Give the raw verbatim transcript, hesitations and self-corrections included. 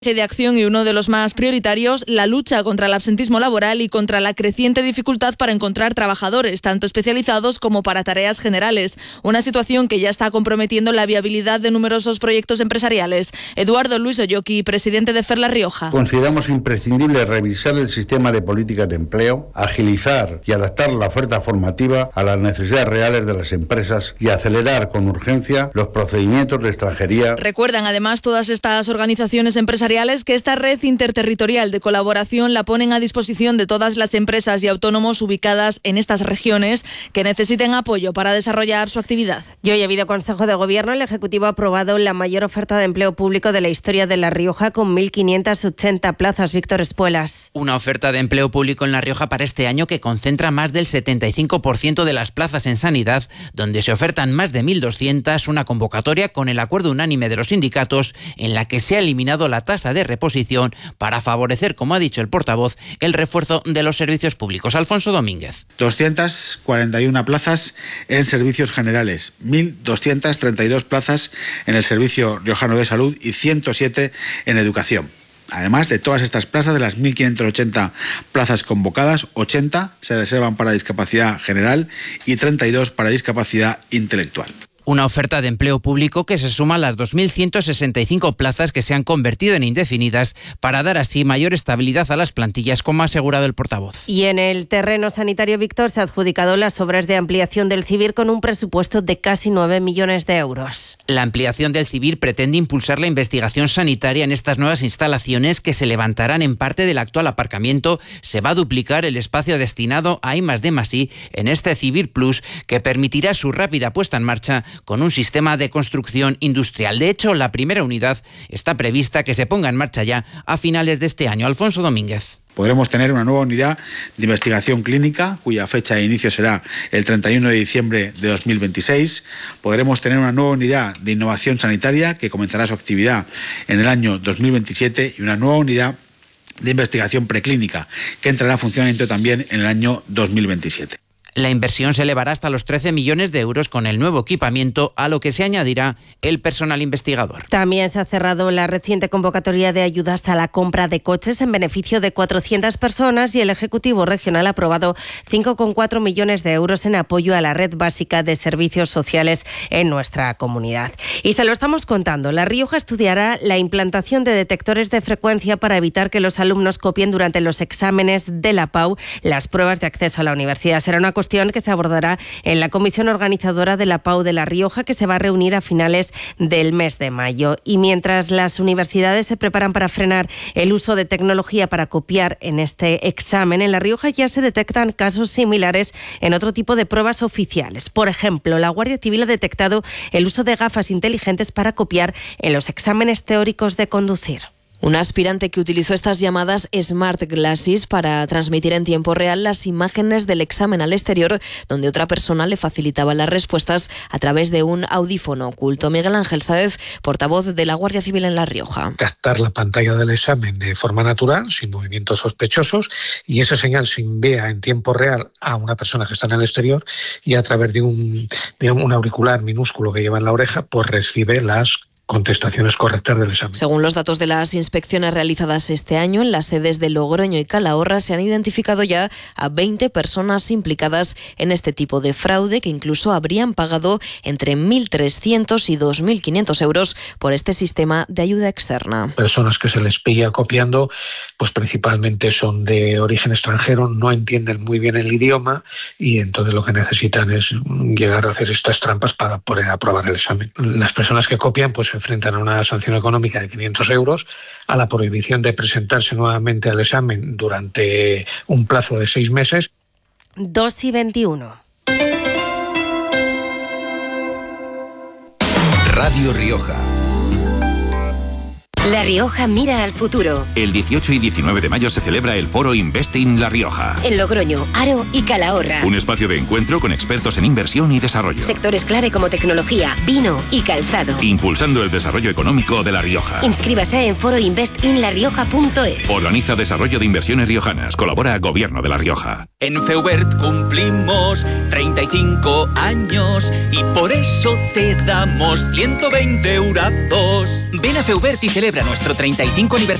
de acción y uno de los más prioritarios, la lucha contra el absentismo laboral y contra la creciente dificultad para encontrar trabajadores, tanto especializados como para tareas generales. Una situación que ya está comprometiendo la viabilidad de numerosos proyectos empresariales. Eduardo Luis Oyoki, presidente de F E R La Rioja. Consideramos imprescindible revisar el sistema de políticas de empleo, agilizar y adaptar la oferta formativa a las necesidades reales de las empresas y acelerar con urgencia los procedimientos de extranjería. Recuerdan además todas estas organizaciones empresariales que esta red interterritorial de colaboración la ponen a disposición de todas las empresas y autónomos ubicadas en estas regiones que necesiten apoyo para desarrollar su actividad. Y hoy ha habido Consejo de Gobierno. El Ejecutivo ha aprobado la mayor oferta de empleo público de la historia de La Rioja con mil quinientas ochenta plazas. Víctor Espuelas. Una oferta de empleo público en La Rioja para este año que concentra más del setenta y cinco por ciento de las plazas en sanidad, donde se ofertan más de mil doscientas, una convocatoria con el acuerdo unánime de los sindicatos en la que se ha eliminado la tasa de reposición para favorecer, como ha dicho el portavoz, el refuerzo de los servicios públicos. Alfonso Domínguez. doscientas cuarenta y una plazas en servicios generales, mil doscientas treinta y dos plazas en el Servicio Riojano de Salud y ciento siete en educación. Además de todas estas plazas, de las mil quinientas ochenta plazas convocadas, ochenta se reservan para discapacidad general y treinta y dos para discapacidad intelectual. Una oferta de empleo público que se suma a las dos mil ciento sesenta y cinco plazas que se han convertido en indefinidas para dar así mayor estabilidad a las plantillas, como ha asegurado el portavoz. Y en el terreno sanitario, Víctor, se ha adjudicado las obras de ampliación del CIVIR con un presupuesto de casi nueve millones de euros. La ampliación del CIVIR pretende impulsar la investigación sanitaria en estas nuevas instalaciones que se levantarán en parte del actual aparcamiento. Se va a duplicar el espacio destinado a I más D más I en este CIVIR Plus, que permitirá su rápida puesta en marcha con un sistema de construcción industrial. De hecho, la primera unidad está prevista que se ponga en marcha ya a finales de este año. Alfonso Domínguez. Podremos tener una nueva unidad de investigación clínica, cuya fecha de inicio será el treinta y uno de diciembre de dos mil veintiséis. Podremos tener una nueva unidad de innovación sanitaria, que comenzará su actividad en el año dos mil veintisiete, y una nueva unidad de investigación preclínica, que entrará en funcionamiento también en el año dos mil veintisiete. La inversión se elevará hasta los trece millones de euros con el nuevo equipamiento, a lo que se añadirá el personal investigador. También se ha cerrado la reciente convocatoria de ayudas a la compra de coches en beneficio de cuatrocientas personas y el Ejecutivo Regional ha aprobado cinco coma cuatro millones de euros en apoyo a la red básica de servicios sociales en nuestra comunidad. Y se lo estamos contando. La Rioja estudiará la implantación de detectores de frecuencia para evitar que los alumnos copien durante los exámenes de la P A U las pruebas de acceso a la universidad. Será una cuestión que se abordará en la comisión organizadora de la P A U de La Rioja, que se va a reunir a finales del mes de mayo. Y mientras las universidades se preparan para frenar el uso de tecnología para copiar en este examen, en La Rioja ya se detectan casos similares en otro tipo de pruebas oficiales. Por ejemplo, la Guardia Civil ha detectado el uso de gafas inteligentes para copiar en los exámenes teóricos de conducir. Un aspirante que utilizó estas llamadas Smart Glasses para transmitir en tiempo real las imágenes del examen al exterior, donde otra persona le facilitaba las respuestas a través de un audífono oculto. Miguel Ángel Sáez, portavoz de la Guardia Civil en La Rioja. Captar la pantalla del examen de forma natural, sin movimientos sospechosos, y esa señal se envía en tiempo real a una persona que está en el exterior y a través de un, de un auricular minúsculo que lleva en la oreja, pues recibe las contestaciones correctas del examen. Según los datos de las inspecciones realizadas este año en las sedes de Logroño y Calahorra, se han identificado ya a veinte personas implicadas en este tipo de fraude, que incluso habrían pagado entre mil trescientos y dos mil quinientos euros por este sistema de ayuda externa. Personas que se les pilla copiando, pues principalmente son de origen extranjero, no entienden muy bien el idioma y entonces lo que necesitan es llegar a hacer estas trampas para poder aprobar el examen. Las personas que copian pues se enfrentan a una sanción económica de quinientos euros, a la prohibición de presentarse nuevamente al examen durante un plazo de seis meses. dos y veintiuno. Radio Rioja. La Rioja mira al futuro. El dieciocho y diecinueve de mayo se celebra el Foro Investing La Rioja. En Logroño, Haro y Calahorra. Un espacio de encuentro con expertos en inversión y desarrollo. Sectores clave como tecnología, vino y calzado. Impulsando el desarrollo económico de La Rioja. Inscríbase en foro invest in la rioja punto es. Organiza Desarrollo de Inversiones Riojanas. Colabora Gobierno de La Rioja. En Feubert cumplimos treinta y cinco años y por eso te damos ciento veinte eurazos. Ven a Feubert y celebra celebra nuestro treinta y cinco aniversario